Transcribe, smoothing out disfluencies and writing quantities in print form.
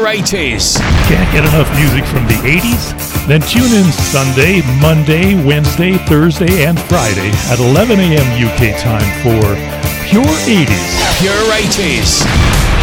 Pure 80s. Can't get enough music from the 80s? Then tune in Sunday, Monday, Wednesday, Thursday, and Friday at 11 a.m. UK time for Pure 80s. Pure 80s.